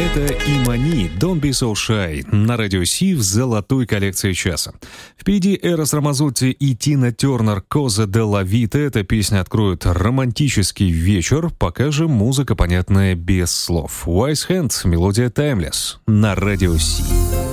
Это Имани, Don't Be So Shy, на радио Си в золотой коллекции часа. Впереди Эрос Рамазотти и Тина Тернер «Коза де ла Вита». Эта песня откроет романтический вечер, пока же музыка понятная без слов. Wise Hand, мелодия Timeless, на радио Си.